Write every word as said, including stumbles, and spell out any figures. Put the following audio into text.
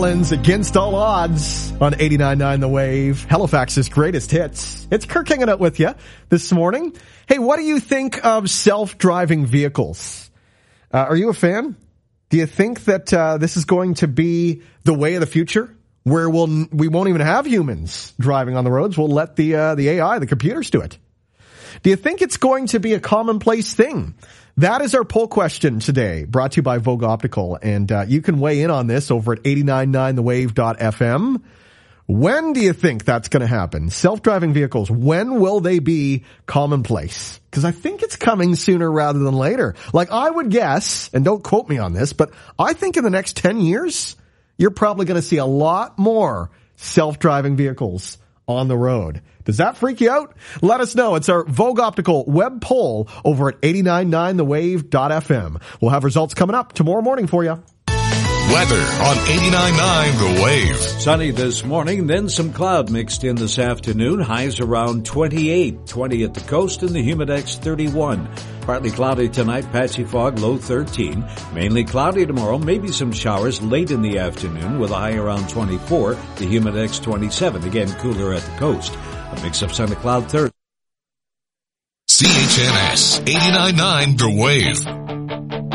Against all odds on eighty-nine point nine The Wave, Halifax's greatest hits. It's Kirk hanging out with you this morning. Hey, what do you think of self-driving vehicles? Uh, are you a fan? Do you think that uh, this is going to be the way of the future, where we'll we won't even have humans driving on the roads? We'll let the uh, the A I, the computers, do it. Do you think it's going to be a commonplace thing? That is our poll question today, brought to you by Vogue Optical. And uh, you can weigh in on this over at eight nine nine the wave dot f m. When do you think that's going to happen? Self-driving vehicles, when will they be commonplace? Because I think it's coming sooner rather than later. Like, I would guess, and don't quote me on this, but I think in the next ten years, you're probably going to see a lot more self-driving vehicles on the road. Does that freak you out? Let us know. It's our Vogue Optical web poll over at eight nine nine the wave dot f m. We'll have results coming up tomorrow morning for you. Weather on eighty-nine point nine The Wave. Sunny this morning, then some cloud mixed in this afternoon. Highs around twenty-eight, twenty at the coast, and the Humidex thirty-one. Partly cloudy tonight, patchy fog, low thirteen. Mainly cloudy tomorrow, maybe some showers late in the afternoon with a high around twenty-four. The Humidex twenty-seven, again cooler at the coast. A mix of sun and cloud thirty. C H N S eighty-nine point nine The Wave.